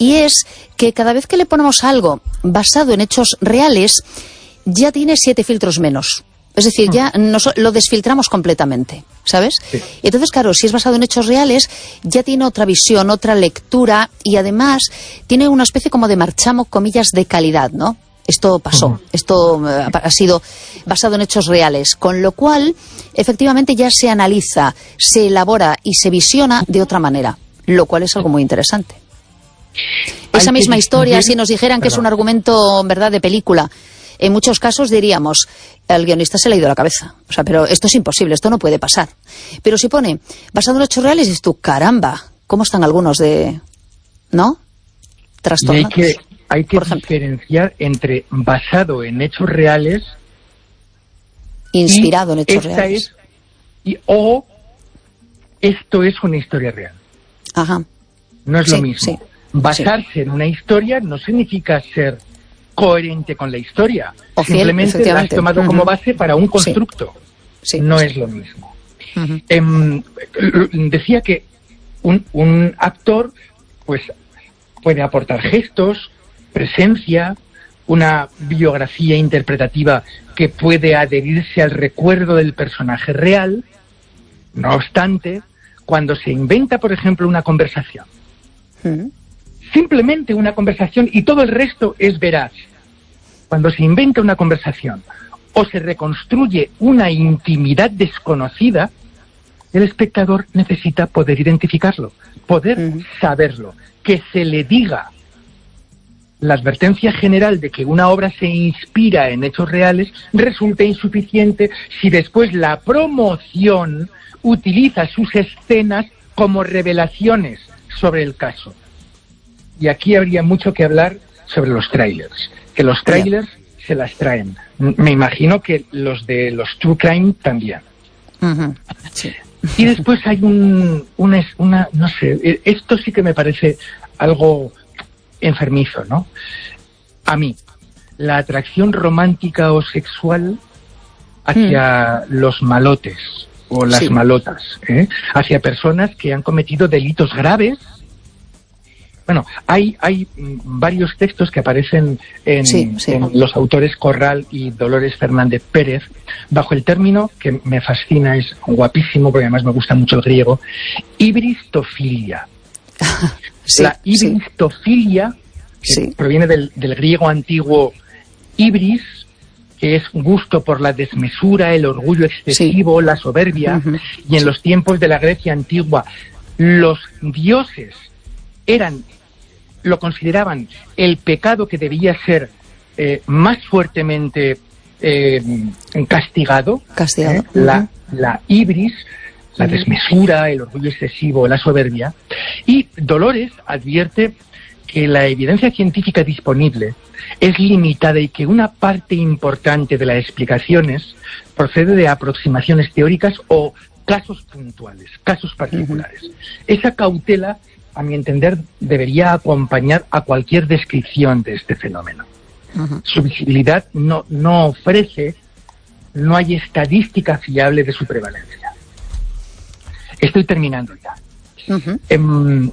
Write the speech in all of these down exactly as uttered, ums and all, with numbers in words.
y es que cada vez que le ponemos algo basado en hechos reales, ya tiene siete filtros menos. Es decir, ya nos, lo desfiltramos completamente, ¿sabes? Sí. Entonces, claro, si es basado en hechos reales, ya tiene otra visión, otra lectura, y además tiene una especie como de marchamo, comillas, de calidad, ¿no? Esto pasó, uh-huh. esto uh, ha sido basado en hechos reales, con lo cual, efectivamente, ya se analiza, se elabora y se visiona de otra manera, lo cual es algo muy interesante. Esa misma historia, si nos dijeran que es un argumento, ¿verdad?, de película, en muchos casos diríamos, el guionista se le ha ido la cabeza. O sea, pero esto es imposible, esto no puede pasar. Pero si pone, basado en hechos reales, dices tú, caramba, ¿cómo están algunos de...? ¿No? Trastornados. Y hay que, hay que diferenciar entre basado en hechos reales... Inspirado en hechos reales. Es, y, o esto es una historia real. Ajá. No es sí, lo mismo. Sí, Basarse sí. en una historia no significa ser coherente con la historia. O fiel, simplemente la has tomado uh-huh. como base para un constructo. Sí. Sí, no sí. es lo mismo. Uh-huh. Eh, decía que un, un actor pues puede aportar gestos, presencia, una biografía interpretativa que puede adherirse al recuerdo del personaje real. No obstante, cuando se inventa, por ejemplo, una conversación, uh-huh. simplemente una conversación y todo el resto es veraz. Cuando se inventa una conversación o se reconstruye una intimidad desconocida, el espectador necesita poder identificarlo, poder uh-huh. saberlo, que se le diga. La advertencia general de que una obra se inspira en hechos reales resulta insuficiente si después la promoción utiliza sus escenas como revelaciones sobre el caso. Y aquí habría mucho que hablar sobre los trailers, que los trailers yeah. se las traen. Me imagino que los de los True Crime también. Uh-huh. Sí. Y después hay un, una, una, no sé, esto sí que me parece algo enfermizo, ¿no? A mí, la atracción romántica o sexual hacia mm. los malotes o las sí. malotas, ¿eh? hacia personas que han cometido delitos graves. Bueno, hay hay varios textos que aparecen en, sí, sí. en los autores Corral y Dolores Fernández Pérez, bajo el término que me fascina, es guapísimo, porque además me gusta mucho el griego, ibristofilia. sí, La ibristofilia, sí. que sí. proviene del, del griego antiguo ibris, que es gusto por la desmesura, el orgullo excesivo, sí. la soberbia, uh-huh. y en sí. los tiempos de la Grecia antigua, los dioses eran, lo consideraban el pecado que debía ser eh, más fuertemente eh, castigado, castigado. ¿eh? la, uh-huh. la ibris, la desmesura, el orgullo excesivo, la soberbia. Y Dolores advierte que la evidencia científica disponible es limitada y que una parte importante de las explicaciones procede de aproximaciones teóricas o casos puntuales, casos particulares. Uh-huh. Esa cautela, a mi entender, debería acompañar a cualquier descripción de este fenómeno. Uh-huh. Su visibilidad no, no ofrece, no hay estadística fiable de su prevalencia. Estoy terminando ya. Uh-huh. Um,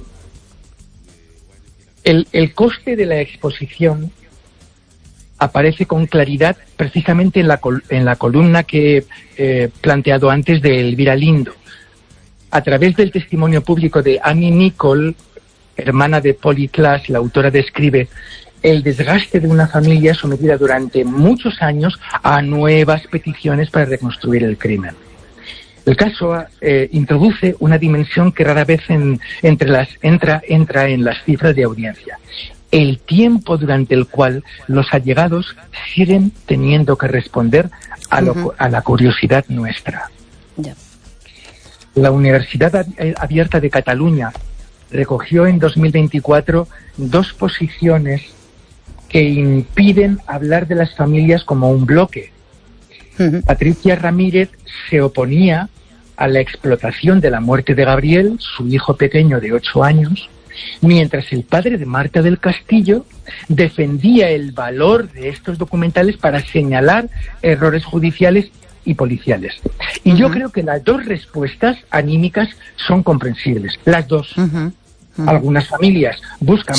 el, el coste de la exposición aparece con claridad precisamente en la, col- en la columna que he eh, planteado antes de Elvira Lindo. A través del testimonio público de Annie Nicole, hermana de Polly Klaas, la autora describe el desgaste de una familia sometida durante muchos años a nuevas peticiones para reconstruir el crimen. El caso eh, introduce una dimensión que rara vez en, entre las, entra, entra en las cifras de audiencia. El tiempo durante el cual los allegados siguen teniendo que responder a, lo, uh-huh. a la curiosidad nuestra. Yeah. La Universidad Abierta de Cataluña recogió en dos mil veinticuatro dos posiciones que impiden hablar de las familias como un bloque. Uh-huh. Patricia Ramírez se oponía a la explotación de la muerte de Gabriel, su hijo pequeño de ocho años, mientras el padre de Marta del Castillo defendía el valor de estos documentales para señalar errores judiciales y policiales. Y uh-huh. yo creo que las dos respuestas anímicas son comprensibles, las dos. Uh-huh. Uh-huh. Algunas familias buscan